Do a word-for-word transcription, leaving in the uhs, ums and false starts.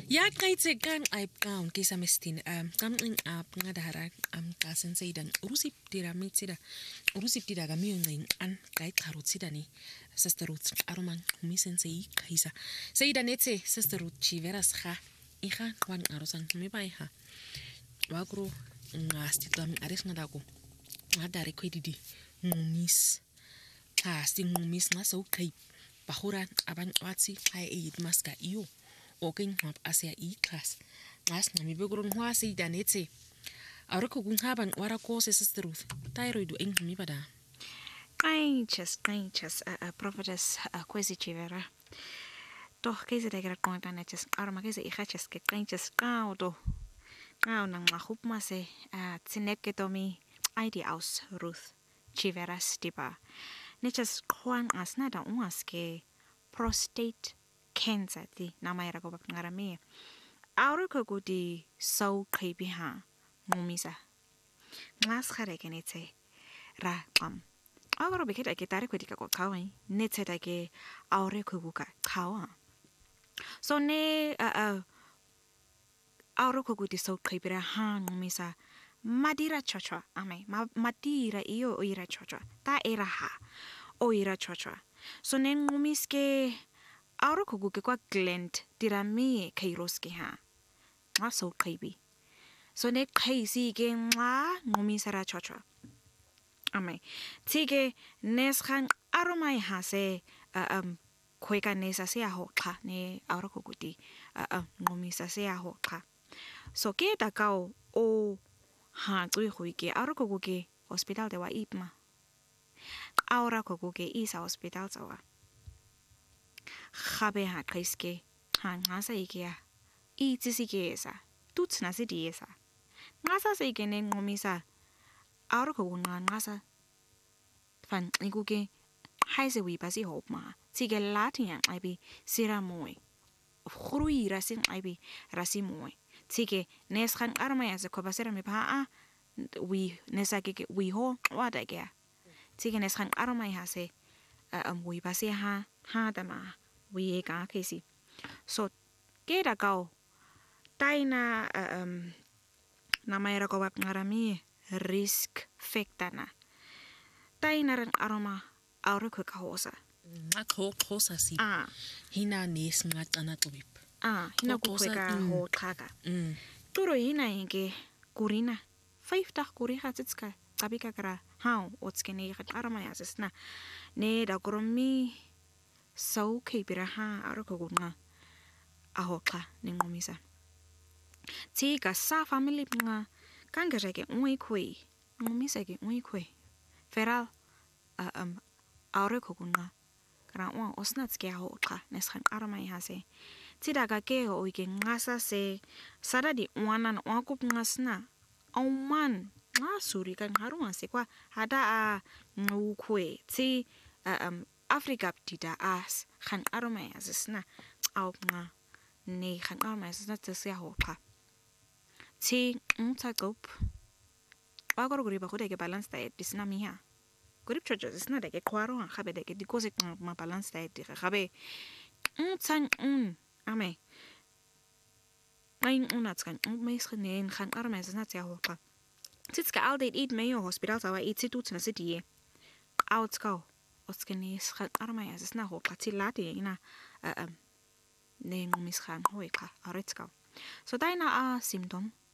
Ya kaitse kan aib kaun kisa mestin um kaming ap ngadahara am kasen seidan urusip tira mitsida urusip tira gamion ring an kait karut sidani sisterut aroman misen sei kaisa seidan etse sisterut chiveras ha iha kwan arosan me bai ha wagro ngasti tam ares ngadako ngadare kwedidi ngumis ka sting ngumis ngaso kai bahuran aban watsi ai eid maska iyo oking map asia e class nas na mi begurun hwasi danetse arako gun haban wara ko se sisterut thyroid en mi bada Kanchas, kanchas, a prophetess a quasi chivera. Doch kese de gra konta netjes arma kese I hachas ke kanchas kaudo. Kau nang mahup mase a tsineke domi ID aus Ruth chivera stiba. Netjes kwan asna da ungas ke prostate cancer di nama era ko ngara Auro ko gudi so creepy ha ngumisa. Ngas khare ke netse ra qam. Auro beketa ke tare ko dika ko kawai netse ta ke aure ko guka kawa. So ne a uh, uh, auro ko gudi so creepy ra ha ngumisa. Madira chocha ame ma, madira iyo oira chocha ta era ha oira chocha. So ne ngumis ke auro ko guke kwa glend tirami kairoske ha. Nga so kaibi. So ne kaisi ke nga ngumisara chocha. Ame. Tige neshan aromai ha se uh, um kweka nesa se aho ka ne auro ko guti uh, uh, ngumisa se aho ka. So ke ta kao o ha tui hui ke auro ko guke hospital de wa ipma. Aura ko guke isa hospital zawa. Khabe ha kaiske ha nga sa ikea. I tisi ke esa. Tuts na si di esa. Nga sa sa ikene ngomisa. Auro ko nga nga sa. Fan iguke. Haise wipa si hop ma. Tige lati yang aibi sira moe. Hrui rasin aibi rasi moe. Tige neskan armaya se kobasera mi pa a. We nesa ke we ho wada gea. Tige neskan armaya se. Um wipa si ha. Ha dama. We ega kesi. So. Keda kau. Taina uh, um nama era ko wap ngarami risk factana. Taina ran aroma aure ko kahosa. Ako kosa si. Ah. Hina nes ngatana tubip. Ah, hina ko ka ho kaka. Mm. Turo hina inge kurina. Five tak kuri hatitska. Kabika kara hao otskene hat aroma yasna. Ne da gromi so kebira ha aure ko gunga. Aho ka ningomisa. Tiga sa family nga kanga ke ui kui ngumisa ke ui kui feral uh, um aure ko kunga kara wa osnats ke ho ka neshan arma ya se tida ga ke ho ke ngasa se sara di wana na wa kup ngasna au man nga suri kan haruma se kwa hada a ngu kui ti uh, um Africa tida as khan arma ya sna au nga ne khan arma ya sna tse ho ka Ti unta gop. Bagoro guri ba kude ke balance diet disna miha. Guri chojo disna de ke kwaro an khabe de ke dikoze ma balance diet de khabe. Untan un ame. Ein unatskan un meis geneen gaan arme is net ja hoka. Titska aldeit eat me yo hospital sa wa eat sit utsna sit Out go. Otskenis gaan arme is na hoka ti lati ina um ne mis gaan hoika aretska. So daina a symptom